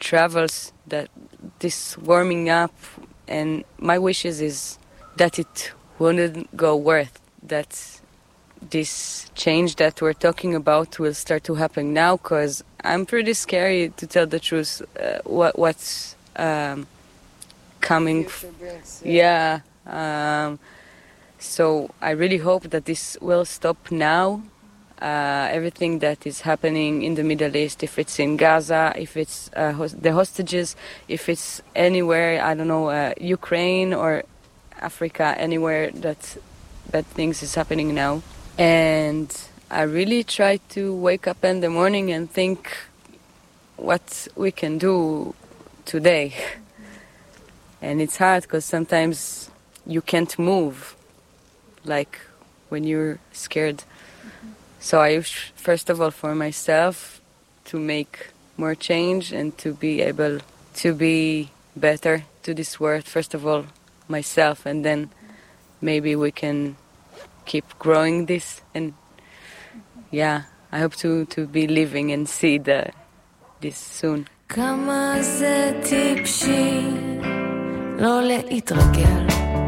travels, that this warming up, and my wishes is that it wouldn't go worse, that this change that we're talking about will start to happen now, because I'm pretty scary, to tell the truth, what's coming. Yeah. So I really hope that this will stop now. Everything that is happening in the Middle East, if it's in Gaza, if it's the hostages, if it's anywhere, I don't know, Ukraine or Africa, anywhere that things is happening now. And I really try to wake up in the morning and think what we can do today. And it's hard because sometimes you can't move, like when you're scared. So I wish, first of all, for myself to make more change and to be able to be better to this world. First of all, myself, and then maybe we can keep growing this. And yeah, I hope to be living and see this soon. כמה זה טיפשי לא להתרגל